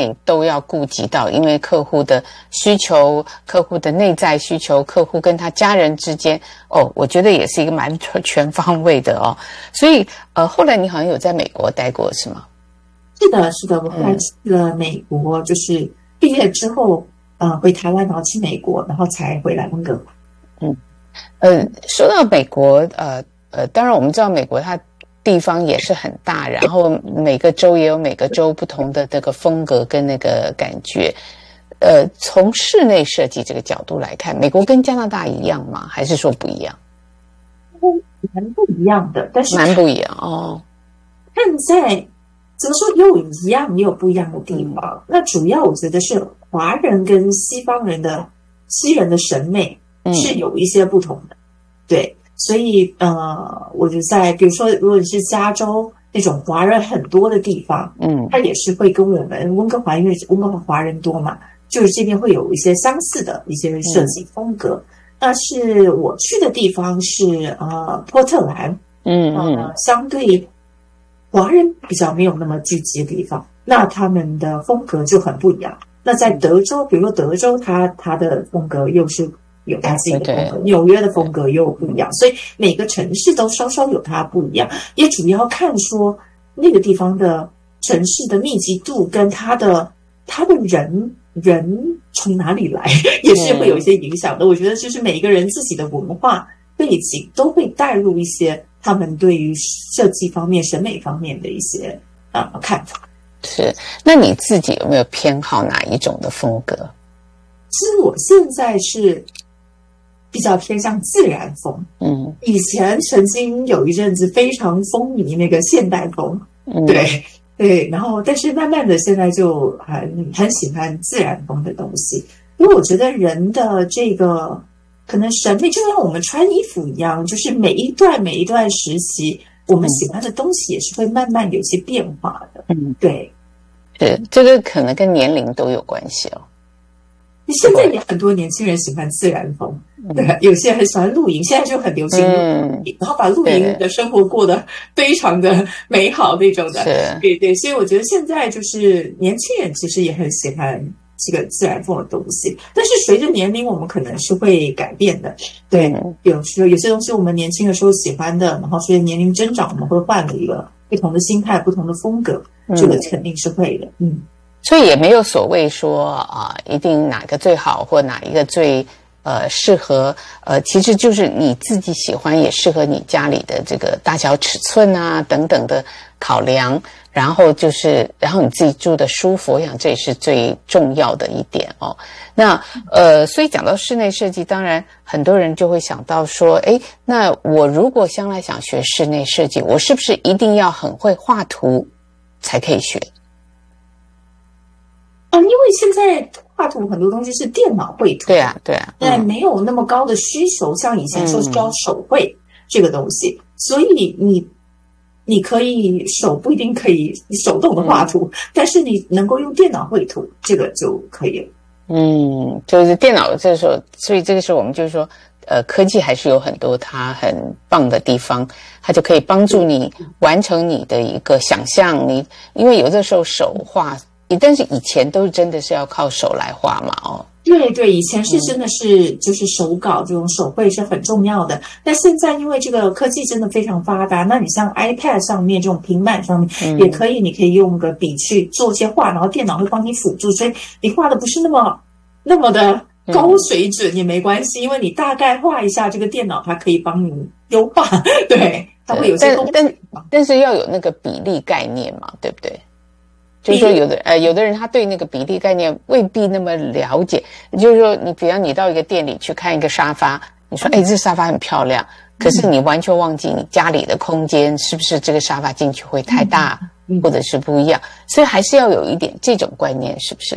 内都要顾及到，因为客户的需求、客户的内在需求、客户跟他家人之间，我觉得也是一个蛮全方位的哦。所以后来你好像有在美国待过是吗？ 是的，我后来去了美国，就是毕业之后回台湾，然后去美国，然后才回来温哥华。 说到美国，当然我们知道美国它地方也是很大，然后每个州也有每个州不同的这个风格跟那个感觉。从室内设计这个角度来看，美国跟加拿大一样吗？还是说不一样？ 蛮不一样的，但是蛮不一样哦。 看在怎么说，有一样也有不一样的地方。那主要我觉得是华人跟西人的审美是有一些不同的，对。所以我就在比如说，如果是加州那种华人很多的地方，它也是会跟我们温哥华，因为温哥华华人多嘛，就是这边会有一些相似的一些设计风格。那是我去的地方是波特兰，相对华人比较没有那么聚集的地方，那他们的风格就很不一样。那在德州，比如说德州，它的风格又是有它自己的风格，纽约的风格又不一样，所以每个城市都稍稍有它不一样，也主要看说那个地方的城市的密集度跟它的人从哪里来，也是会有一些影响的。我觉得就是每一个人自己的文化背景都会带入一些他们对于设计方面、审美方面的一些看法。 是，那你自己有没有偏好哪一种的风格？ 其实我现在是比较偏向自然风，以前曾经有一阵子非常风靡那个现代风，对，然后但是慢慢的现在就很喜欢自然风的东西，因为我觉得人的这个可能审美就像我们穿衣服一样，就是每一段时期，我们喜欢的东西也是会慢慢有些变化的，对， 是这个可能跟年龄都有关系哦。 现在也很多年轻人喜欢自然风，对，有些人很喜欢露营，现在就很流行露营，然后把露营的生活过得非常的美好那种的，对，所以我觉得现在就是年轻人其实也很喜欢这个自然风的东西，但是随着年龄我们可能是会改变的，对，有些东西我们年轻的时候喜欢的，然后随着年龄增长我们会换了一个不同的心态、不同的风格，这个肯定是会的， 所以也没有所谓说一定哪个最好或哪一个最适合，其实就是你自己喜欢，也适合你家里的这个大小尺寸啊等等的考量，然后你自己住的舒服，我想这也是最重要的一点哦。那所以讲到室内设计，当然很多人就会想到说，那我如果将来想学室内设计，我是不是一定要很会画图才可以学？ 因为现在画图很多东西是电脑绘图， 对啊， 没有那么高的需求，像以前说需要手绘这个东西，所以你可以手不一定可以手动的画图，但是你能够用电脑绘图，这个就可以了。 就是电脑这时候，所以这个时候我们就是说，科技还是有很多它很棒的地方，它就可以帮助你完成你的一个想象。因为有的时候手画。但是以前都真的是要靠手来画嘛， 对，以前是真的是就是手稿这种手绘是很重要的，但现在因为这个科技真的非常发达，那你像 iPad 上面这种平板上面也可以，你可以用个笔去做一些画，然后电脑会帮你辅助，所以你画的不是那么的高水准也没关系，因为你大概画一下，这个电脑它可以帮你优化，对，它会有些但是要有那个比例概念嘛，对不对？就是说有的人他对那个比例概念未必那么了解，就是说比方你到一个店里去看一个沙发，你说这沙发很漂亮，可是你完全忘记你家里的空间是不是这个沙发进去会太大，或者是不一样，所以还是要有一点这种观念，是不是？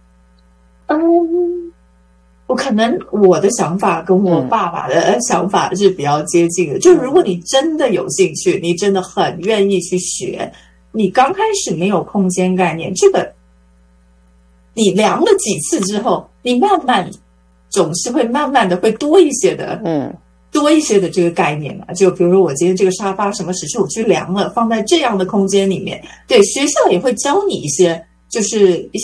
我可能我的想法跟我爸爸的想法是比较接近的，就是如果你真的有兴趣，你真的很愿意去学，你刚开始没有空间概念，这个你量了几次之后，你慢慢总是会慢慢的会多一些的这个概念嘛。就比如说我今天这个沙发什么尺寸我去量了，放在这样的空间里面，对，学校也会教你一些就是一些